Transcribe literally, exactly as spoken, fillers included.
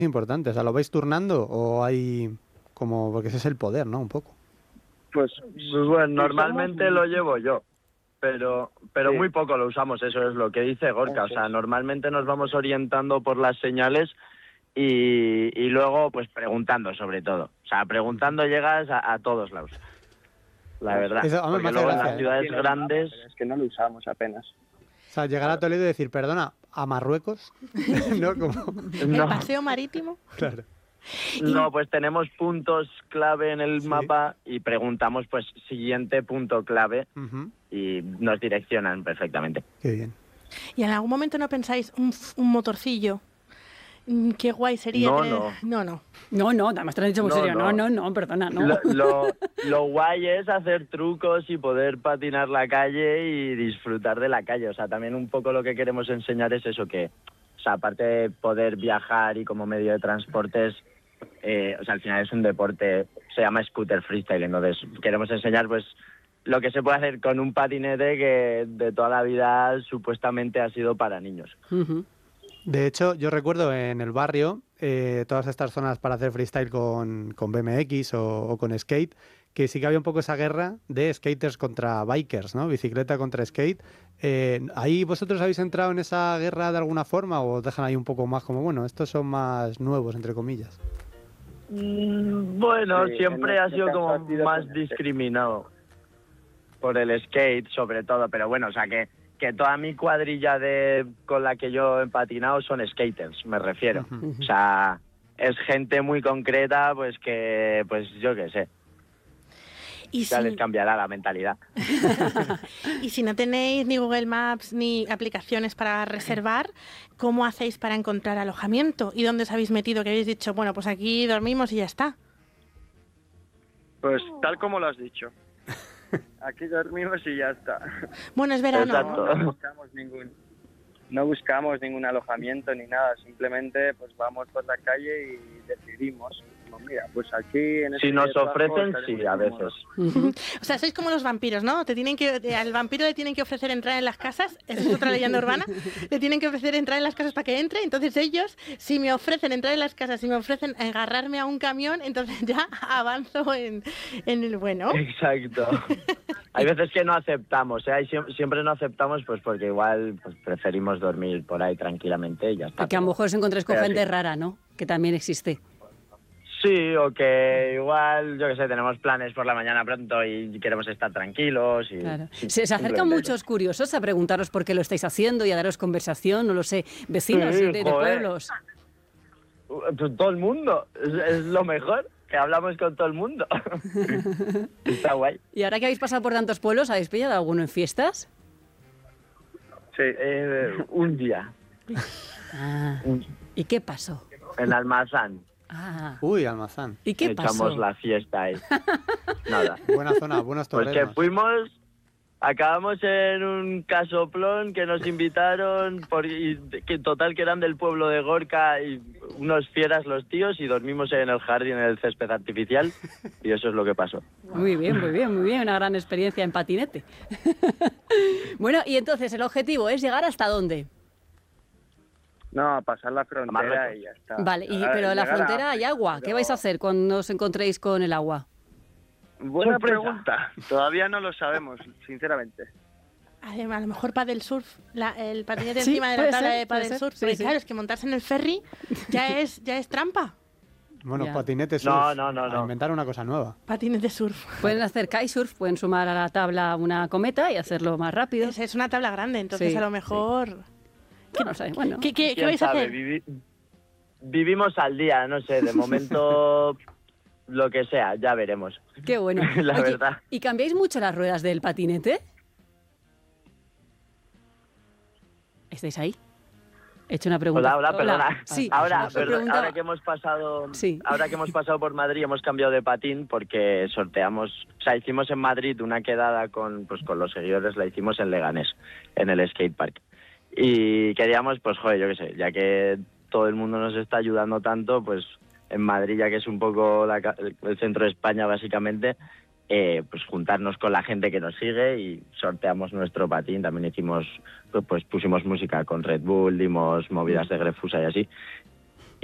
Importante, o sea, ¿lo vais turnando o hay como, porque ese es el poder, ¿no? Un poco. Pues, Pues bueno, normalmente somos- lo llevo yo, pero pero Sí. muy poco lo usamos, eso es lo que dice Gorka. O Eso sea, es. normalmente nos vamos orientando por las señales y, y luego pues preguntando sobre todo. O sea, preguntando llegas a, a todos lados, la verdad. Eso, hombre, me Porque hace luego en gracia, las ¿eh? ciudades Tiene el mapa, grandes... pero es que no lo usamos apenas. O sea, llegar a Toledo y decir, perdona, ¿a Marruecos? ¿No? Como... No, El paseo marítimo. Claro. no, pues tenemos puntos clave en el Sí. mapa y preguntamos pues siguiente punto clave Ujú. y nos direccionan perfectamente. Qué bien. ¿Y en algún momento no pensáis un, f- un motorcillo? Mm, Qué guay sería No, tener... no. No, no. No, no, además te lo he dicho muy No, serio. No, no. no, no, perdona, no. Lo, lo, lo guay es hacer trucos y poder patinar la calle y disfrutar de la calle. O sea, también un poco lo que queremos enseñar es eso, que, o sea, aparte de poder viajar y como medio de transportes, eh, o sea, al final es un deporte, se llama scooter freestyle, entonces queremos enseñar pues lo que se puede hacer con un patinete que de toda la vida supuestamente ha sido para niños. Ujú. De hecho, yo recuerdo en el barrio eh, todas estas zonas para hacer freestyle con, con B M X o, o con skate, que sí que había un poco esa guerra de skaters contra bikers, ¿no? Bicicleta contra skate. Eh, ¿Ahí vosotros habéis entrado en esa guerra de alguna forma o os dejan ahí un poco más como, bueno, estos son más nuevos, entre comillas? Mm, Bueno, Sí, siempre en ha nuestro sido caso como ha sido más con el skate. discriminado por el skate, sobre todo, pero bueno, o sea que, que toda mi cuadrilla de con la que yo he patinado son skaters, me refiero. Ujú. O sea, es gente muy concreta, pues que, pues yo qué sé, Y ya les si, cambiará la mentalidad. y si no tenéis ni Google Maps ni aplicaciones para reservar, ¿cómo hacéis para encontrar alojamiento? ¿Y dónde os habéis metido? Que habéis dicho, bueno, pues aquí dormimos y ya está. Pues tal como lo has dicho. Aquí dormimos y ya está. Bueno, es verano, Exacto. ¿no? No buscamos ningún, no buscamos ningún alojamiento ni nada. Simplemente pues vamos por la calle y decidimos. Como, mira, pues aquí en Si este nos trabajo ofrecen, estaremos sí, a veces. cómodos. Ujú. O sea, sois como los vampiros, ¿no? Te tienen que, te- al vampiro le tienen que ofrecer entrar en las casas, esa es otra leyenda urbana, le tienen que ofrecer entrar en las casas para que entre, entonces ellos, si me ofrecen entrar en las casas, si me ofrecen agarrarme a un camión, entonces ya avanzo en, en el bueno. Exacto. Hay veces que no aceptamos, ¿eh? Hay siem- siempre no aceptamos pues porque igual pues, preferimos dormir por ahí tranquilamente y ya está. Que a lo mejor os encontréis con Pero gente sí. rara, ¿no? Que también existe. Sí, o que igual, yo qué sé, tenemos planes por la mañana pronto y queremos estar tranquilos. Y, Claro. sí, Se, se acercan simplemente muchos curiosos a preguntaros por qué lo estáis haciendo y a daros conversación, no lo sé, vecinos Sí, de, de joder. pueblos. eso. Uh, pues todo el mundo, es, es lo mejor, que hablamos con todo el mundo. Está guay. Y ahora que habéis pasado por tantos pueblos, ¿habéis pillado alguno en fiestas? Sí. Eh, un día, Ah. un- ¿Y qué pasó? en Almazán, Ah. Uy, Almazán. ¿Y qué echamos pasó? la fiesta ahí. Nada. Buena zona, buenos Pues que toreros. fuimos, acabamos en un casoplón que nos invitaron, por, y que en total que eran del pueblo de Gorka y unos fieras los tíos y dormimos en el jardín en el césped artificial y eso es lo que pasó. Muy bien, muy bien, muy bien. Una gran experiencia en patinete. Bueno, y entonces el objetivo es llegar hasta dónde. No, a pasar la frontera Marruecos. y ya está. Vale, y, Llegar- pero en la llegar a frontera hay África, agua. ¿Qué pero- vais a hacer cuando os encontréis con el agua? Buena Sorpresa. pregunta. Todavía no lo sabemos, sinceramente. Además, a lo mejor paddle surf, la- el patinete Sí, encima de la puede tabla ser, de puede paddle ser, surf, sí, porque sí. claro, es que montarse en el ferry ya es, ya es trampa. Bueno, Ya. patinetes surf. No, no, no, A no. inventar una cosa nueva. Patinete surf. Pueden hacer kitesurf, pueden sumar a la tabla una cometa y hacerlo más rápido. Es, es una tabla grande, entonces Sí, a lo mejor... ¿Qué no sé? Bueno, ¿Qué, qué- qué ¿Quién vais a sabe? hacer? Vivi- vivimos al día, no sé, de momento lo que sea, ya veremos. qué bueno. La Oye, verdad. ¿y cambiáis mucho las ruedas del patinete? ¿Estáis ahí? He hecho una pregunta. Hola, hola, perdona. Sí, ahora, os perdón, preguntaba- ahora que hemos pasado, Sí. ahora que hemos pasado por Madrid, hemos cambiado de patín porque sorteamos, o sea, hicimos en Madrid una quedada con, pues, con los seguidores, la hicimos en Leganés, en el skatepark. Y queríamos, pues, joder, yo qué sé, ya que todo el mundo nos está ayudando tanto, pues, en Madrid, ya que es un poco la ca- el centro de España, básicamente, eh, pues juntarnos con la gente que nos sigue y sorteamos nuestro patín. También hicimos, pues pusimos música con Red Bull, dimos movidas de Grefusa y así.